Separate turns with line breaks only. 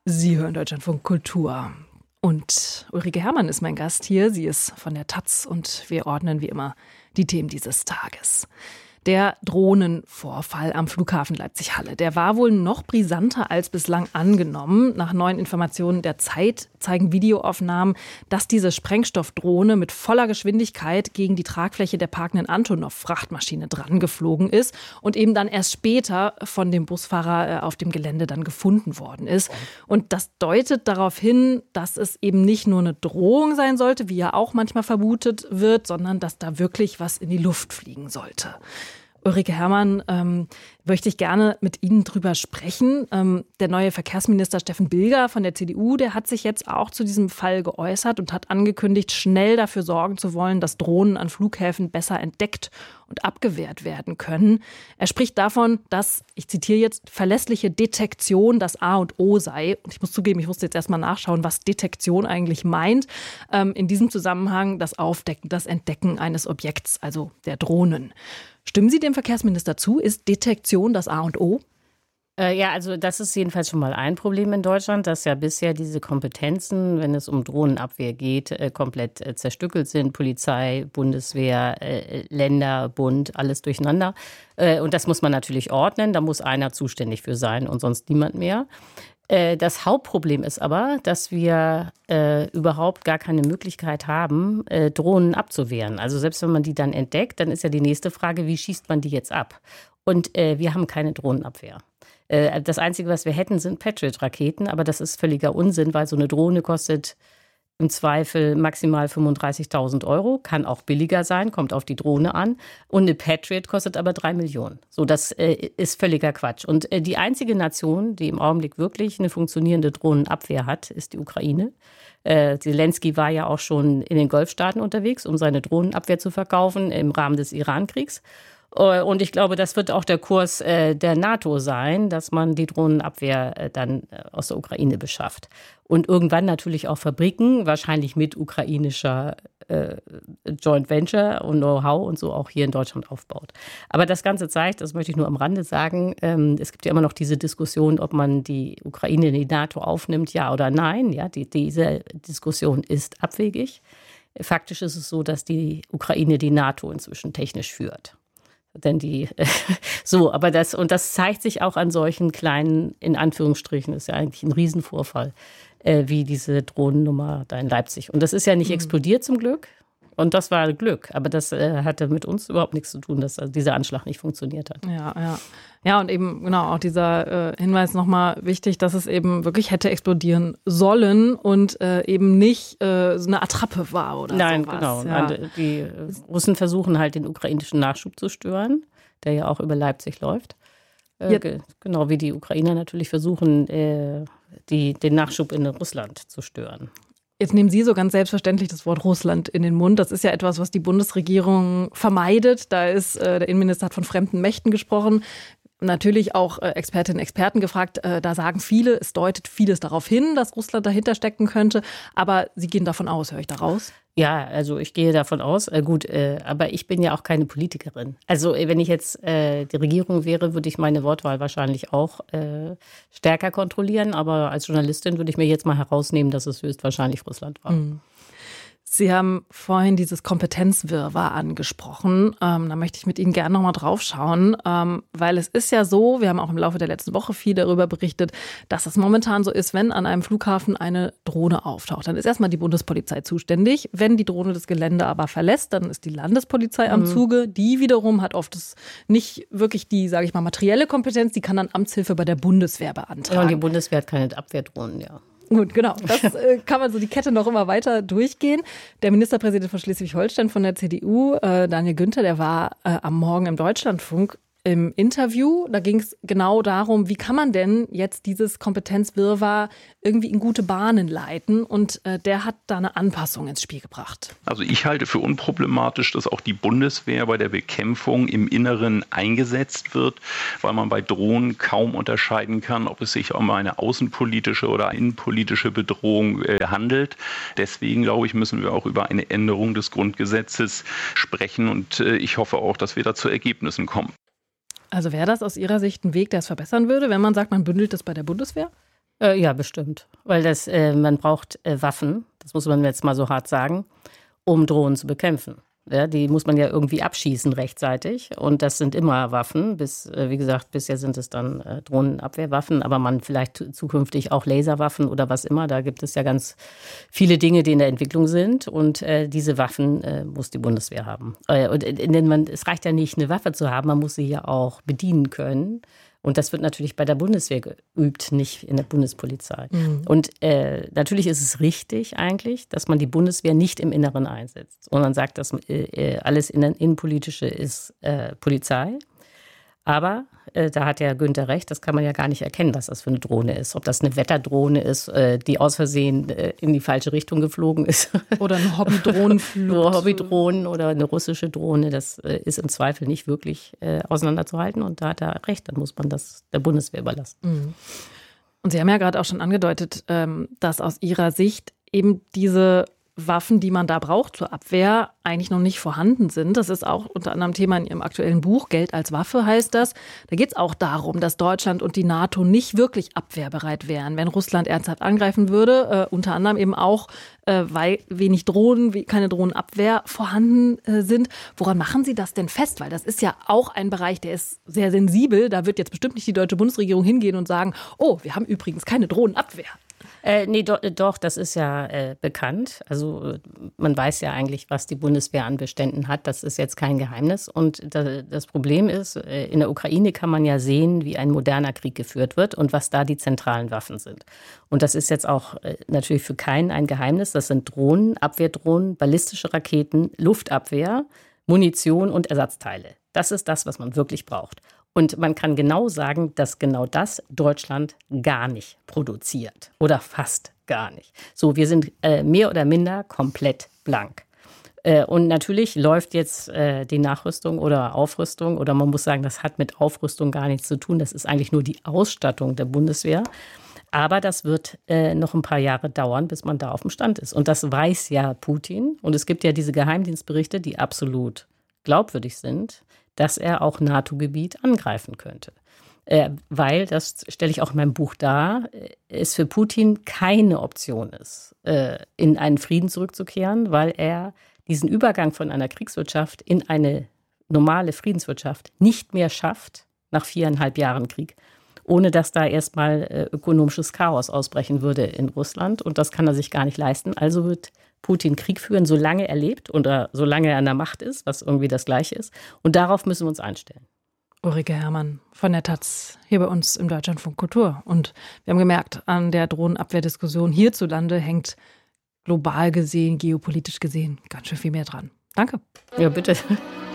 Sie hören Deutschlandfunk Kultur. Und Ulrike Herrmann ist mein Gast hier. Sie ist von der taz und wir ordnen wie immer die Themen dieses Tages. Der Drohnenvorfall am Flughafen Leipzig-Halle, der war wohl noch brisanter als bislang angenommen. Nach neuen Informationen der Zeit zeigen Videoaufnahmen, dass diese Sprengstoffdrohne mit voller Geschwindigkeit gegen die Tragfläche der parkenden Antonov-Frachtmaschine drangeflogen ist und eben dann erst später von dem Busfahrer auf dem Gelände dann gefunden worden ist. Und das deutet darauf hin, dass es eben nicht nur eine Drohung sein sollte, wie ja auch manchmal vermutet wird, sondern dass da wirklich was in die Luft fliegen sollte. Ulrike Herrmann, möchte ich gerne mit Ihnen drüber sprechen. Der neue Verkehrsminister Steffen Bilger von der CDU, der hat sich jetzt auch zu diesem Fall geäußert und hat angekündigt, schnell dafür sorgen zu wollen, dass Drohnen an Flughäfen besser entdeckt und abgewehrt werden können. Er spricht davon, dass, ich zitiere jetzt, verlässliche Detektion das A und O sei. Und ich muss zugeben, ich musste jetzt erstmal nachschauen, was Detektion eigentlich meint. In diesem Zusammenhang das Aufdecken, das Entdecken eines Objekts, also der Drohnen. Stimmen Sie dem Verkehrsminister zu? Ist Detektion das A und O?
Ja, also das ist jedenfalls schon mal ein Problem in Deutschland, dass ja bisher diese Kompetenzen, wenn es um Drohnenabwehr geht, komplett zerstückelt sind. Polizei, Bundeswehr, Länder, Bund, alles durcheinander. Und das muss man natürlich ordnen. Da muss einer zuständig für sein und sonst niemand mehr. Das Hauptproblem ist aber, dass wir überhaupt gar keine Möglichkeit haben, Drohnen abzuwehren. Also selbst wenn man die dann entdeckt, dann ist ja die nächste Frage, wie schießt man die jetzt ab? Und wir haben keine Drohnenabwehr. Das Einzige, was wir hätten, sind Patriot-Raketen, aber das ist völliger Unsinn, weil so eine Drohne kostet im Zweifel maximal 35.000 €, kann auch billiger sein, kommt auf die Drohne an. Und eine Patriot kostet aber 3 Millionen. So, das ist völliger Quatsch. Und die einzige Nation, die im Augenblick wirklich eine funktionierende Drohnenabwehr hat, ist die Ukraine. Zelensky war ja auch schon in den Golfstaaten unterwegs, um seine Drohnenabwehr zu verkaufen im Rahmen des Iran-Kriegs. Und ich glaube, das wird auch der Kurs der NATO sein, dass man die Drohnenabwehr dann aus der Ukraine beschafft. Und irgendwann natürlich auch Fabriken, wahrscheinlich mit ukrainischer Joint Venture und Know-how und so auch hier in Deutschland aufbaut. Aber das Ganze zeigt, das möchte ich nur am Rande sagen, es gibt ja immer noch diese Diskussion, ob man die Ukraine in die NATO aufnimmt, ja oder nein. Ja, diese Diskussion ist abwegig. Faktisch ist es so, dass die Ukraine die NATO inzwischen technisch führt. Denn das zeigt sich auch an solchen kleinen, in Anführungsstrichen, ist ja eigentlich ein Riesenvorfall, wie diese Drohnennummer da in Leipzig. Und das ist ja nicht explodiert zum Glück. Und das war Glück. Aber das hatte mit uns überhaupt nichts zu tun, dass dieser Anschlag nicht funktioniert hat.
Ja, und eben genau auch dieser Hinweis nochmal wichtig, dass es eben wirklich hätte explodieren sollen und eben nicht so eine Attrappe war oder
Nein,
sowas.
Genau.
Ja.
Die Russen versuchen halt den ukrainischen Nachschub zu stören, der ja auch über Leipzig läuft. Genau wie die Ukrainer natürlich versuchen, den Nachschub in Russland zu stören.
Jetzt nehmen Sie so ganz selbstverständlich das Wort Russland in den Mund. Das ist ja etwas, was die Bundesregierung vermeidet. Da ist der Innenminister hat von fremden Mächten gesprochen. Natürlich auch Expertinnen und Experten gefragt. Da sagen viele, es deutet vieles darauf hin, dass Russland dahinter stecken könnte. Aber Sie gehen davon aus, höre ich daraus?
Ja, also ich gehe davon aus. Aber ich bin ja auch keine Politikerin. Also wenn ich jetzt die Regierung wäre, würde ich meine Wortwahl wahrscheinlich auch stärker kontrollieren. Aber als Journalistin würde ich mir jetzt mal herausnehmen, dass es höchstwahrscheinlich Russland war.
Sie haben vorhin dieses Kompetenzwirrwarr angesprochen. Da möchte ich mit Ihnen gerne nochmal drauf schauen, weil es ist ja so, wir haben auch im Laufe der letzten Woche viel darüber berichtet, dass es momentan so ist, wenn an einem Flughafen eine Drohne auftaucht, dann ist erstmal die Bundespolizei zuständig. Wenn die Drohne das Gelände aber verlässt, dann ist die Landespolizei am Zuge. Die wiederum hat oft nicht wirklich die, sage ich mal, materielle Kompetenz, die kann dann Amtshilfe bei der Bundeswehr beantragen.
Ja, und die Bundeswehr hat keine Abwehrdrohnen, ja.
Gut, genau. Das kann man so die Kette noch immer weiter durchgehen. Der Ministerpräsident von Schleswig-Holstein von der CDU, Daniel Günther, der war am Morgen im Deutschlandfunk im Interview. Da ging es genau darum, wie kann man denn jetzt dieses Kompetenzwirrwarr irgendwie in gute Bahnen leiten? Und der hat da eine Anpassung ins Spiel gebracht.
Also ich halte für unproblematisch, dass auch die Bundeswehr bei der Bekämpfung im Inneren eingesetzt wird, weil man bei Drohnen kaum unterscheiden kann, ob es sich um eine außenpolitische oder innenpolitische Bedrohung handelt. Deswegen, glaube ich, müssen wir auch über eine Änderung des Grundgesetzes sprechen. Und ich hoffe auch, dass wir da zu Ergebnissen kommen.
Also wäre das aus Ihrer Sicht ein Weg, der es verbessern würde, wenn man sagt, man bündelt das bei der Bundeswehr?
Ja, bestimmt. Weil man braucht Waffen, das muss man jetzt mal so hart sagen, um Drohnen zu bekämpfen. Ja, die muss man ja irgendwie abschießen rechtzeitig. Und das sind immer Waffen. Wie gesagt, bisher sind es dann Drohnenabwehrwaffen, aber man vielleicht zukünftig auch Laserwaffen oder was immer. Da gibt es ja ganz viele Dinge, die in der Entwicklung sind. Und diese Waffen muss die Bundeswehr haben. Es reicht ja nicht, eine Waffe zu haben, man muss sie ja auch bedienen können. Und das wird natürlich bei der Bundeswehr geübt, nicht in der Bundespolizei. Mhm. Und natürlich ist es richtig eigentlich, dass man die Bundeswehr nicht im Inneren einsetzt. Und man sagt, dass alles Innenpolitische ist Polizei. Aber da hat ja Günther recht, das kann man ja gar nicht erkennen, was das für eine Drohne ist. Ob das eine Wetterdrohne ist, die aus Versehen in die falsche Richtung geflogen ist.
Oder eine Hobbydrohnenflug.
Nur Hobbydrohnen oder eine russische Drohne, das ist im Zweifel nicht wirklich auseinanderzuhalten. Und da hat er recht, dann muss man das der Bundeswehr überlassen.
Mhm. Und Sie haben ja gerade auch schon angedeutet, dass aus Ihrer Sicht eben diese Waffen, die man da braucht zur Abwehr, eigentlich noch nicht vorhanden sind. Das ist auch unter anderem Thema in Ihrem aktuellen Buch, Geld als Waffe heißt das. Da geht es auch darum, dass Deutschland und die NATO nicht wirklich abwehrbereit wären, wenn Russland ernsthaft angreifen würde. Unter anderem eben auch, weil wenig Drohnen, keine Drohnenabwehr vorhanden sind. Woran machen Sie das denn fest? Weil das ist ja auch ein Bereich, der ist sehr sensibel. Da wird jetzt bestimmt nicht die deutsche Bundesregierung hingehen und sagen, oh, wir haben übrigens keine Drohnenabwehr.
Nee, doch, das ist ja bekannt. Also man weiß ja eigentlich, was die Bundeswehr an Beständen hat. Das ist jetzt kein Geheimnis. Und das Problem ist, in der Ukraine kann man ja sehen, wie ein moderner Krieg geführt wird und was da die zentralen Waffen sind. Und das ist jetzt auch natürlich für keinen ein Geheimnis. Das sind Drohnen, Abwehrdrohnen, ballistische Raketen, Luftabwehr, Munition und Ersatzteile. Das ist das, was man wirklich braucht. Und man kann genau sagen, dass genau das Deutschland gar nicht produziert oder fast gar nicht. So, wir sind mehr oder minder komplett blank. Und natürlich läuft jetzt die Nachrüstung oder Aufrüstung oder man muss sagen, das hat mit Aufrüstung gar nichts zu tun. Das ist eigentlich nur die Ausstattung der Bundeswehr. Aber das wird noch ein paar Jahre dauern, bis man da auf dem Stand ist. Und das weiß ja Putin. Und es gibt ja diese Geheimdienstberichte, die absolut glaubwürdig sind, dass er auch NATO-Gebiet angreifen könnte. Weil, das stelle ich auch in meinem Buch dar, es für Putin keine Option ist, in einen Frieden zurückzukehren, weil er diesen Übergang von einer Kriegswirtschaft in eine normale Friedenswirtschaft nicht mehr schafft, nach 4,5 Jahren Krieg, ohne dass da erstmal ökonomisches Chaos ausbrechen würde in Russland. Und das kann er sich gar nicht leisten. Also wird Putin Krieg führen, solange er lebt oder solange er an der Macht ist, was irgendwie das Gleiche ist. Und darauf müssen wir uns einstellen.
Ulrike Herrmann von der Taz, hier bei uns im Deutschlandfunk Kultur. Und wir haben gemerkt, an der Drohnenabwehrdiskussion hierzulande hängt global gesehen, geopolitisch gesehen ganz schön viel mehr dran. Danke.
Ja, bitte.